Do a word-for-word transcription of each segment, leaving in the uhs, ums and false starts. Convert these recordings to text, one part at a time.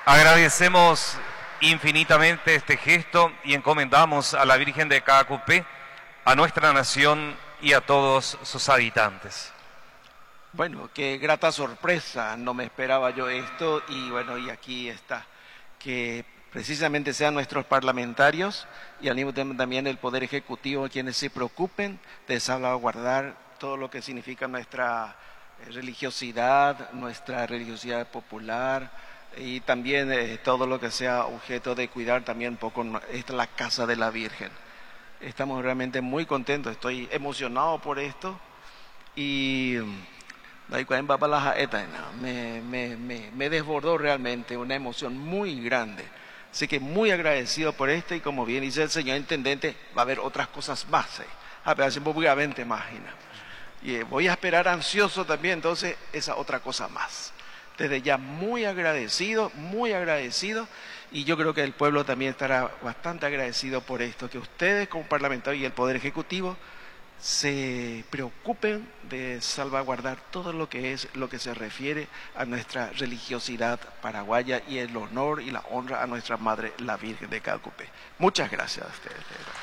Agradecemos infinitamente este gesto y encomendamos a la Virgen de Caacupé, a nuestra nación y a todos sus habitantes. Bueno, qué grata sorpresa, no me esperaba yo esto y bueno, y aquí está, que precisamente sean nuestros parlamentarios y al mismo tiempo también el Poder Ejecutivo quienes se preocupen de salvaguardar todo lo que significa nuestra religiosidad, nuestra religiosidad popular y también eh, todo lo que sea objeto de cuidar también un poco esta la casa de la Virgen. Estamos realmente muy contentos, estoy emocionado por esto y me, me, me, me desbordó realmente una emoción muy grande. Así que muy agradecido por esto y como bien dice el señor intendente, va a haber otras cosas más. ¿eh? A ver, obviamente imagina. Y eh, voy a esperar ansioso también entonces esa otra cosa más. Desde ya muy agradecido, muy agradecido y yo creo que el pueblo también estará bastante agradecido por esto, que ustedes como parlamentarios y el Poder Ejecutivo se preocupen de salvaguardar todo lo que es lo que se refiere a nuestra religiosidad paraguaya y el honor y la honra a nuestra Madre, la Virgen de Caacupé. Muchas gracias a ustedes.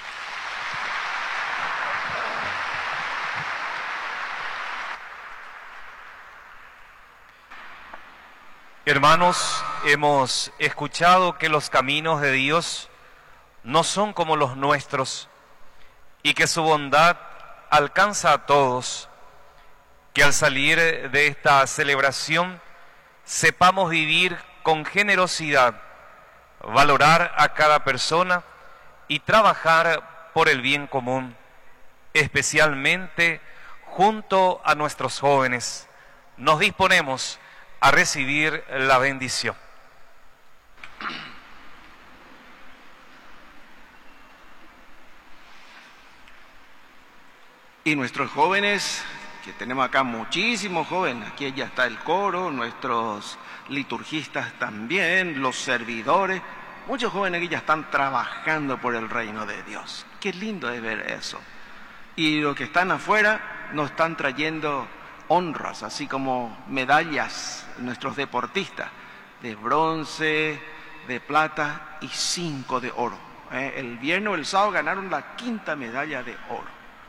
Hermanos, hemos escuchado que los caminos de Dios no son como los nuestros y que su bondad alcanza a todos, que al salir de esta celebración sepamos vivir con generosidad, valorar a cada persona y trabajar por el bien común, especialmente junto a nuestros jóvenes. Nos disponemos a recibir la bendición. Y nuestros jóvenes, que tenemos acá muchísimos jóvenes, aquí ya está el coro, nuestros liturgistas también, los servidores, muchos jóvenes que ya están trabajando por el reino de Dios. Qué lindo es ver eso. Y los que están afuera nos están trayendo honras, así como medallas, nuestros deportistas, de bronce, de plata y cinco de oro. ¿eh? El viernes o el sábado ganaron la quinta medalla de oro.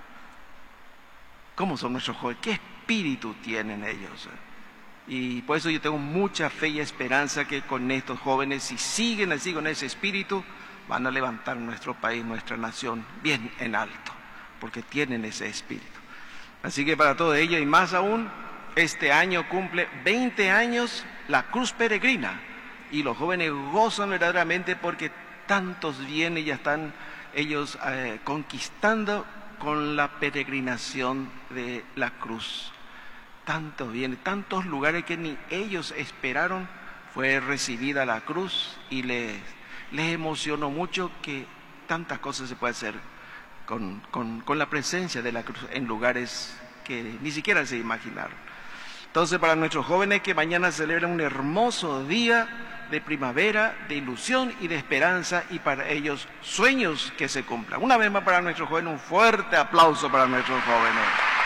¿Cómo son nuestros jóvenes? ¿Qué espíritu tienen ellos? Y por eso yo tengo mucha fe y esperanza que con estos jóvenes, si siguen así con ese espíritu, van a levantar nuestro país, nuestra nación bien en alto, porque tienen ese espíritu. Así que para todo ello y más aún, este año cumple veinte años la Cruz Peregrina y los jóvenes gozan verdaderamente porque tantos bienes ya están ellos eh, conquistando con la peregrinación de la cruz. Tantos bienes, tantos lugares que ni ellos esperaron, fue recibida la cruz y les, les emocionó mucho que tantas cosas se pueden hacer Con, con, con la presencia de la cruz en lugares que ni siquiera se imaginaron. Entonces, para nuestros jóvenes que mañana celebran un hermoso día de primavera, de ilusión y de esperanza, y para ellos sueños que se cumplan. Una vez más para nuestros jóvenes, un fuerte aplauso para nuestros jóvenes.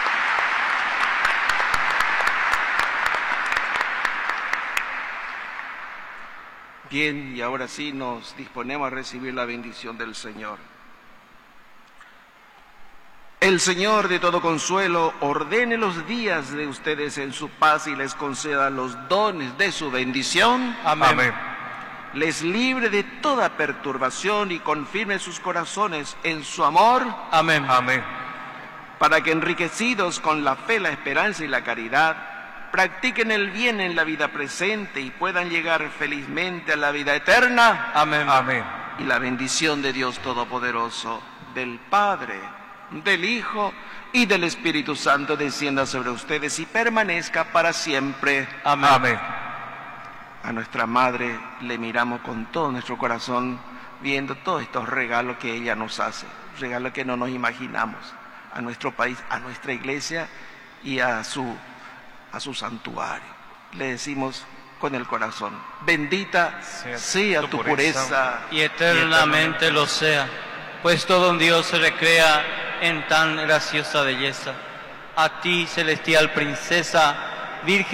Bien, y ahora sí nos disponemos a recibir la bendición del Señor. El Señor de todo consuelo ordene los días de ustedes en su paz y les conceda los dones de su bendición. Amén. Amén. Les libre de toda perturbación y confirme sus corazones en su amor. Amén. Amén. Para que enriquecidos con la fe, la esperanza y la caridad, practiquen el bien en la vida presente y puedan llegar felizmente a la vida eterna. Amén. Amén. Y la bendición de Dios Todopoderoso, del Padre, del Hijo y del Espíritu Santo descienda sobre ustedes y permanezca para siempre. Amén. Amén. A nuestra Madre le miramos con todo nuestro corazón, viendo todos estos regalos que ella nos hace, regalos que no nos imaginamos, a nuestro país, a nuestra iglesia y a su, a su santuario. Le decimos con el corazón, bendita sea, sea tu, tu pureza, pureza y eternamente lo sea, pues todo un Dios se recrea en tan graciosa belleza. A ti, celestial princesa, Virgen